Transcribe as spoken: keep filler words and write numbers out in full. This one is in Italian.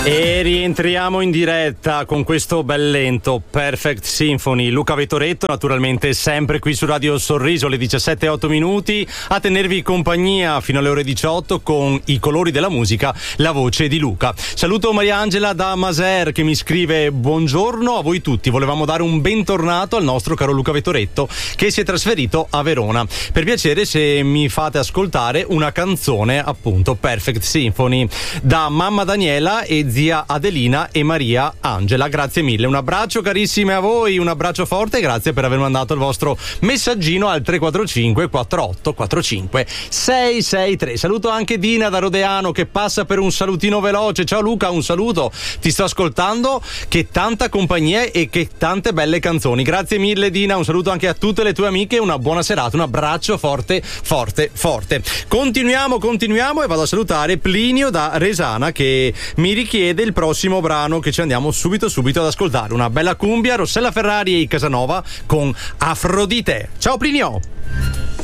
E rientriamo in diretta con questo bel lento Perfect Symphony. Luca Vettoretto, naturalmente sempre qui su Radio Sorriso alle diciassette e otto minuti a tenervi compagnia fino alle ore diciotto con i colori della musica, la voce di Luca. Saluto Mariangela da Maser che mi scrive: buongiorno a voi tutti, volevamo dare un bentornato al nostro caro Luca Vettoretto che si è trasferito a Verona. Per piacere, se mi fate ascoltare una canzone, appunto Perfect Symphony, da mamma Daniela e zia Adelina e Maria Angela. Grazie mille, un abbraccio carissime a voi, un abbraccio forte e grazie per aver mandato il vostro messaggino al tre quattro cinque quattro otto quattro cinque sei sei tre. Saluto anche Dina da Rodeano che passa per un salutino veloce. Ciao Luca, un saluto, ti sto ascoltando, che tanta compagnia e che tante belle canzoni. Grazie mille Dina, un saluto anche a tutte le tue amiche, una buona serata, un abbraccio forte forte forte. Continuiamo, continuiamo e vado a salutare Plinio da Resana che mi richiede il prossimo brano che ci andiamo subito subito ad ascoltare. Una bella cumbia, Rossella Ferrari e Casanova con Afrodite. Ciao Plinio.